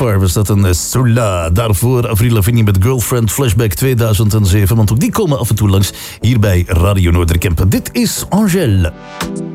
Fire was dat een Sola. Daarvoor Avril Lavigne met Girlfriend Flashback 2007. Want ook die komen af en toe langs hier bij Radio Noorderkempen. Dit is Angèle.